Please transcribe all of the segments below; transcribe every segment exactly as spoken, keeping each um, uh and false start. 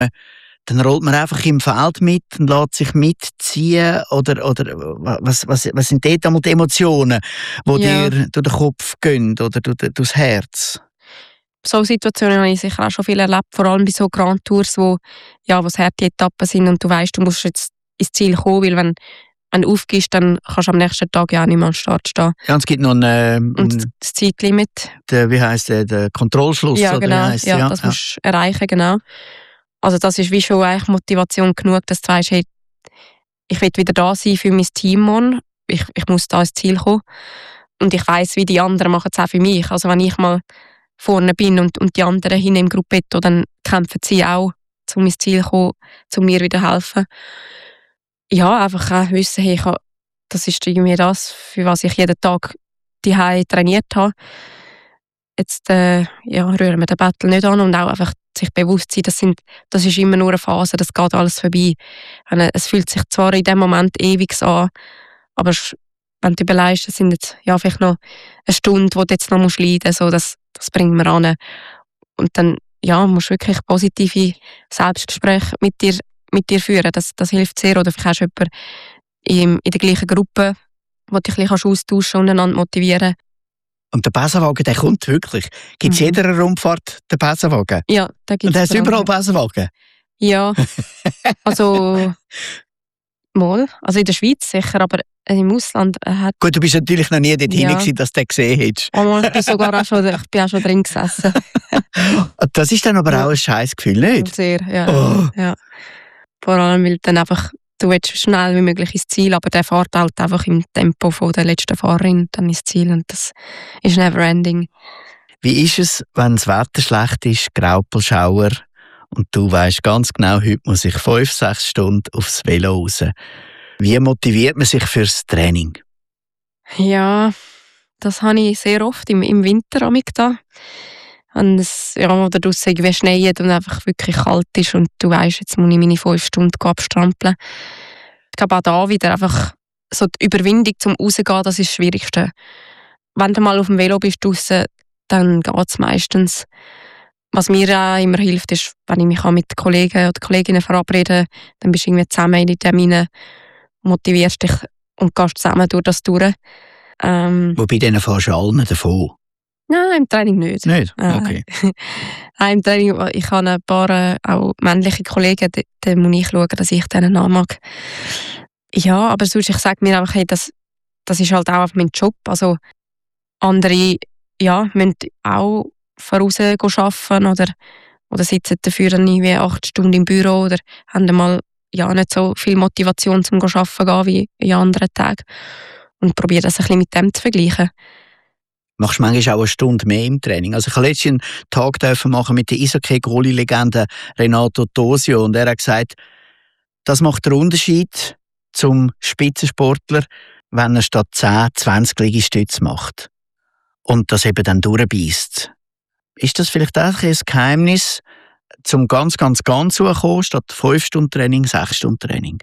Dann rollt man einfach im Feld mit und lässt sich mitziehen? Oder, oder was, was, was sind dort einmal die Emotionen, die Ja. dir durch den Kopf gehen oder durch, durch das Herz? So Situationen habe ich sicher auch schon viel erlebt, vor allem bei so Grand Tours, wo ja, was harte Etappen sind und du weißt, du musst jetzt ins Ziel kommen, weil wenn, wenn du aufgibst, dann kannst du am nächsten Tag ja auch nicht mehr am Start stehen. Ja, es gibt noch einen, Und ähm, das Zeitlimit, der, wie heisst der, der Kontrollschluss? ja oder wie genau, heisst ja, der? das musst du erreichen, genau. Also das ist wie schon eigentlich Motivation genug, dass du weißt, hey, ich will wieder da sein für mein Team morgen. Ich, ich muss da ins Ziel kommen. Und ich weiss, wie die anderen machen es auch für mich. Also wenn ich mal vorne bin und, und die anderen hinten im Gruppetto, dann kämpfen sie auch, um ins Ziel zu kommen, um mir wieder helfen. Ja, einfach auch wissen, hey, ich habe, das ist irgendwie das, für was ich jeden Tag die Hause trainiert habe. Jetzt äh, ja, rühren wir den Battle nicht an und auch einfach sich bewusst sein, das, sind, das ist immer nur eine Phase, das geht alles vorbei. Es fühlt sich zwar in dem Moment ewig an, aber wenn du überlegst, das sind jetzt ja, vielleicht noch eine Stunde, die du jetzt noch musst leiden musst, so, das, das bringt mir an. Und dann ja, musst du wirklich positive Selbstgespräche mit dir, mit dir führen. Das, das hilft sehr. Oder vielleicht hast du jemanden in, in der gleichen Gruppe, wo du dich ein bisschen austauschen und einander motivieren. Und der Besenwagen, der kommt wirklich. Gibt es Mhm. jeder Rundfahrt den Besenwagen? Ja, da gibt Und es hast du überall Besenwagen? Ja, also mal, also in der Schweiz sicher, aber im Ausland äh, hat... Gut, du bist natürlich noch nie dort Ja. hinein gewesen, dass du den gesehen hättest. Oh, ich bin sogar auch schon, ich bin auch schon drin gesessen. Das ist dann aber Ja. auch ein scheiß Gefühl, nicht? Sehr, ja. Oh. ja. Vor allem, weil dann einfach, du willst so schnell wie möglich ins Ziel, aber der fährt halt einfach im Tempo von der letzten Fahrerin dann ins Ziel und das ist never ending. Wie ist es, wenn das Wetter schlecht ist, Graupelschauer, und du weisst ganz genau, heute muss ich fünf, sechs Stunden aufs Velo raus? Wie motiviert man sich fürs Training? Ja, das habe ich sehr oft im, im Winter amig da. Wenn es ja, oder draussen irgendwie schneit und einfach wirklich kalt ist und du weisst, jetzt muss ich meine fünf Stunden abstrampeln. Ich glaube auch da wieder einfach so die Überwindung zum Rausgehen, das ist das Schwierigste. Wenn du mal auf dem Velo bist draussen, dann geht es meistens. Was mir auch immer hilft, ist, wenn ich mich mit Kollegen oder Kolleginnen verabrede, dann bist du irgendwie zusammen in den Terminen, motivierst dich und gehst zusammen durch das durch. Ähm, Wobei denen fährst du allen davon. Nein, im Training nicht. Nicht? Äh, Okay. Nein, im Training, ich habe ein paar äh, auch männliche Kollegen, da, da muss ich schauen, dass ich denen nachmache. Ja, aber sonst, ich sage mir einfach, hey, das, das ist halt auch mein Job. Also andere ja, müssen auch voraus arbeiten oder, oder sitzen dafür dann irgendwie acht Stunden im Büro oder haben dann mal ja, nicht so viel Motivation zum Arbeiten gehen wie in anderen Tagen. Und probiere das ein bisschen mit dem zu vergleichen. Machst du manchmal auch eine Stunde mehr im Training? Also ich habe letztens einen Tag dürfen machen mit der Eishockey-Goalie-Legende Renato Tosio und er hat gesagt, das macht den Unterschied zum Spitzensportler, wenn er statt zehn, zwanzig Liegestütze macht und das eben dann durchbeißt. Ist das vielleicht auch ein Geheimnis, zum ganz, ganz, ganz zu kommen, statt fünf Stunden Training, sechs Stunden Training?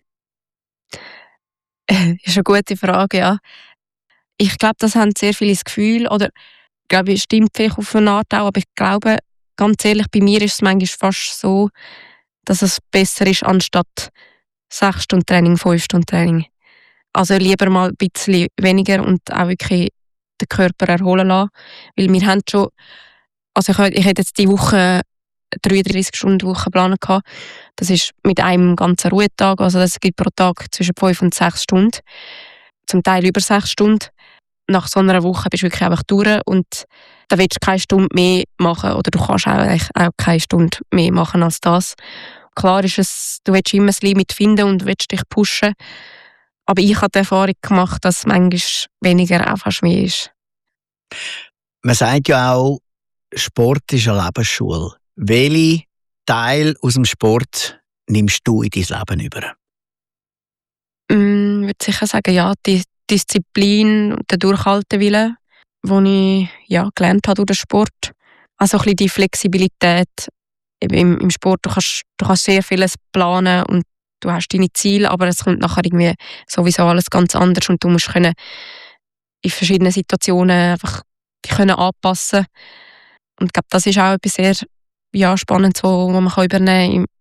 Das ist eine gute Frage, ja. Ich glaube, das haben sehr viele das Gefühl, oder ich glaube, es stimmt vielleicht auf eine Art auch, aber ich glaube, ganz ehrlich, bei mir ist es manchmal fast so, dass es besser ist, anstatt sechs Stunden Training, fünf Stunden Training. Also lieber mal ein bisschen weniger und auch wirklich den Körper erholen lassen. Weil wir haben schon, also ich, ich hätte jetzt die Woche dreiunddreißig Stunden Woche geplant gehabt. Das ist mit einem ganzen Ruhetag, also das gibt pro Tag zwischen fünf und sechs Stunden. Zum Teil über sechs Stunden. Nach so einer Woche bist du wirklich einfach durch und da willst du keine Stunde mehr machen oder du kannst auch, auch keine Stunde mehr machen als das. Klar ist es, du willst immer das Limit finden und willst dich pushen, aber ich habe die Erfahrung gemacht, dass manchmal weniger auch fast mehr ist. Man sagt ja auch, Sport ist eine Lebensschule. Welche Teil aus dem Sport nimmst du in dein Leben über? Mm, ich würde sicher sagen, ja, die Disziplin und der Durchhaltewille, den ich ja, gelernt habe durch den Sport. Also ein bisschen die Flexibilität im, im Sport. Du kannst, du kannst sehr vieles planen und du hast deine Ziele, aber es kommt nachher irgendwie sowieso alles ganz anders und du musst können in verschiedenen Situationen einfach dich können anpassen. Und ich glaube, das ist auch etwas sehr ja, Spannendes, was man kann übernehmen kann